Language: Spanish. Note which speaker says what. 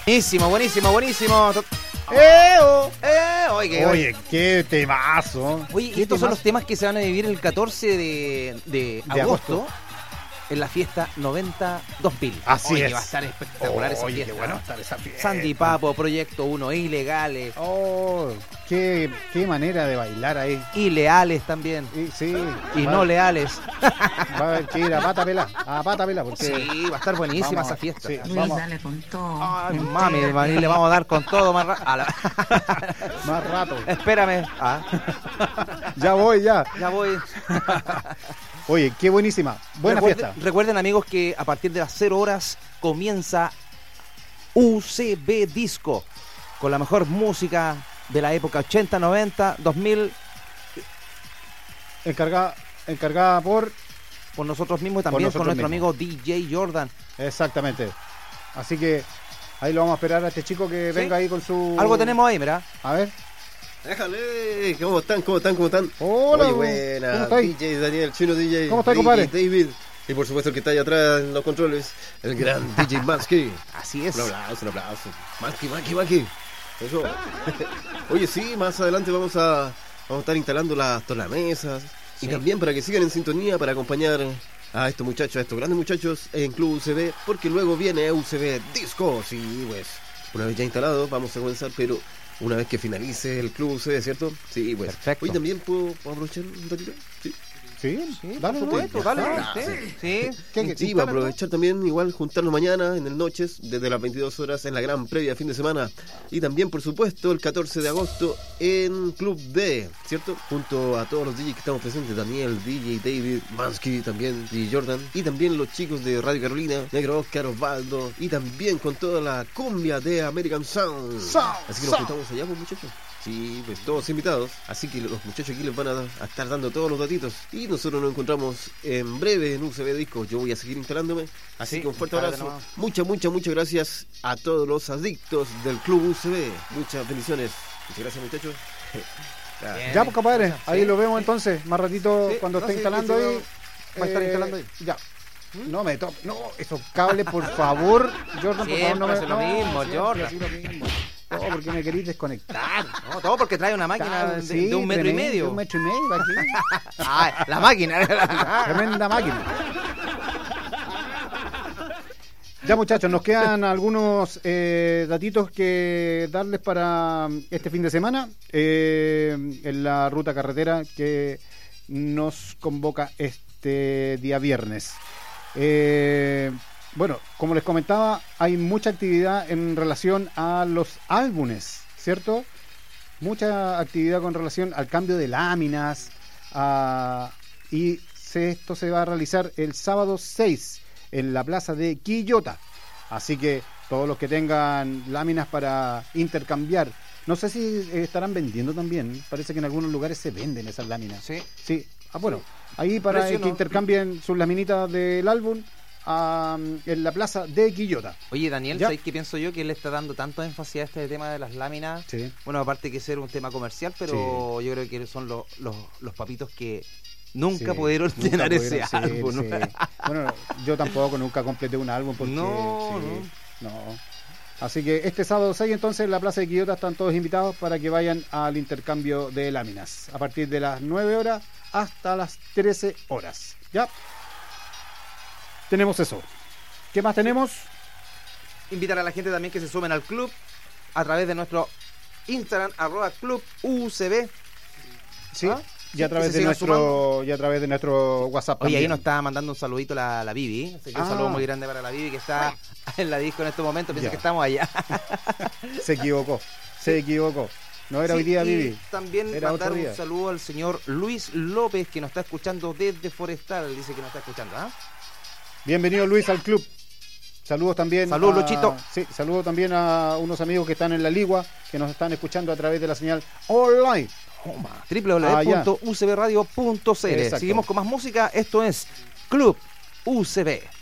Speaker 1: Buenísimo, buenísimo, buenísimo.
Speaker 2: Oye, qué temazo.
Speaker 1: Oye, y estos son los temas que se van a vivir el 14 de agosto en la fiesta 90 2000.
Speaker 2: Así es.
Speaker 1: Va a estar espectacular esa fiesta.
Speaker 2: Qué bueno va a estar esa fiesta.
Speaker 1: Sandy Papo, Proyecto 1, Ilegales.
Speaker 2: Qué manera de bailar ahí.
Speaker 1: Y leales también.
Speaker 2: Sí.
Speaker 1: Y no leales.
Speaker 2: Va a haber que ir a pata pelá. Porque
Speaker 1: sí, va a estar buenísima esa fiesta.
Speaker 2: Sí,
Speaker 3: Luis, dale con todo.
Speaker 1: Ay, mami, le vamos a dar con todo más
Speaker 2: más rato.
Speaker 1: Espérame.
Speaker 2: Ya voy. Oye, qué buenísima. Buena fiesta.
Speaker 1: Recuerden, amigos, que a partir de las 0 horas comienza UCB Disco con la mejor música de la época 80, 90, 2000.
Speaker 2: Encargada por
Speaker 1: nosotros mismos y también con nuestro amigo DJ Jordan.
Speaker 2: Exactamente. Así que ahí lo vamos a esperar a este chico que venga ahí con su...
Speaker 1: Algo tenemos ahí, mira.
Speaker 2: A ver.
Speaker 4: Déjale, ¿cómo están?
Speaker 2: Hola,
Speaker 4: Oye, buena,
Speaker 2: ¿cómo estáis?
Speaker 4: DJ Daniel, Chino DJ.
Speaker 2: ¿Cómo estás, compadre?
Speaker 4: David. Y por supuesto el que está ahí atrás en los controles, el gran DJ Mansky.
Speaker 1: Así es.
Speaker 4: Un aplauso. Mansky. Eso. Oye, sí, más adelante vamos a estar instalando las tornamesas. Sí. Y también para que sigan en sintonía para acompañar a estos muchachos, a estos grandes muchachos en Club UCB, porque luego viene UCB Disco. Sí, pues, una vez ya instalado, vamos a comenzar, pero una vez que finalice el Club UCB, ¿cierto? Sí, pues.
Speaker 1: Perfecto.
Speaker 4: Hoy también puedo aprovechar un ratito.
Speaker 2: Sí,
Speaker 1: dale.
Speaker 4: Sí, va a aprovechar también, igual, juntarnos mañana en el Noches, desde las 22 horas en la gran previa fin de semana. Y también, por supuesto, el 14 de agosto en Club D, ¿cierto? Junto a todos los DJs que estamos presentes, Daniel, DJ David, Mansky, también DJ Jordan. Y también los chicos de Radio Carolina, Negro Oscar, Osvaldo. Y también con toda la cumbia de American Sound. Así que nos juntamos allá, pues, muchachos. Sí, pues todos invitados. Así que los muchachos aquí les van a estar dando todos los datitos. Y nosotros nos encontramos en breve en UCB Disco. Yo voy a seguir instalándome. Así que un fuerte abrazo. Muchas gracias a todos los adictos del Club UCB. Muchas bendiciones. Muchas gracias, muchachos.
Speaker 2: Ya, pues, compadre. Ahí lo vemos entonces. Más ratito cuando esté instalando ahí.
Speaker 1: Va a estar instalando ahí.
Speaker 2: Ya. No me toques. No, esos cables, por favor. Jordan, por favor, no me
Speaker 1: hace lo mismo, Jordan.
Speaker 2: Todo porque me queréis desconectar.
Speaker 1: No, todo porque trae una máquina de 1,5 metros.
Speaker 2: De 1,5 metros aquí.
Speaker 1: La máquina.
Speaker 2: Tremenda máquina. Ya, muchachos, nos quedan algunos datitos que darles para este fin de semana en la ruta carretera que nos convoca este día viernes. Bueno, como les comentaba, hay mucha actividad en relación a los álbumes, ¿cierto? Mucha actividad con relación al cambio de láminas y esto se va a realizar el sábado 6 en la plaza de Quillota. Así que todos los que tengan láminas para intercambiar, no sé si estarán vendiendo también, parece que en algunos lugares se venden esas láminas. Sí. Bueno, ahí para que intercambien sus laminitas del álbum. En la plaza de Quillota.
Speaker 1: Oye, Daniel, ¿sabes qué pienso yo? Que él le está dando tanto énfasis a este tema de las láminas.
Speaker 2: Sí.
Speaker 1: Bueno, aparte que ser un tema comercial, pero yo creo que son los papitos que nunca pudieron llenar ese álbum.
Speaker 2: Sí. Bueno, yo tampoco nunca completé un álbum porque
Speaker 1: no.
Speaker 2: Así que este sábado 6 entonces en la plaza de Quillota están todos invitados para que vayan al intercambio de láminas a partir de las 9 horas hasta las 13 horas. ¿Ya? Tenemos eso. ¿Qué más tenemos?
Speaker 1: Invitar a la gente también que se sumen al club a través de nuestro Instagram, @clubucb.
Speaker 2: Sí. Y a través de nuestro WhatsApp.
Speaker 1: Oye, ahí nos está mandando un saludito la Bibi. Así que un saludo muy grande para la Bibi que está en la disco en estos momentos. Piensa que estamos allá.
Speaker 2: Se equivocó. No era hoy día, Bibi.
Speaker 1: También mandar un saludo al señor Luis López que nos está escuchando desde Forestal. Dice que nos está escuchando.
Speaker 2: Bienvenido, Luis, al club. Saludos también.
Speaker 1: Saludos, Luchito.
Speaker 2: Sí, saludos también a unos amigos que están en la Ligua, que nos están escuchando a través de la señal online.
Speaker 1: www.ucbradio.cl. Seguimos con más música. Esto es Club UCB.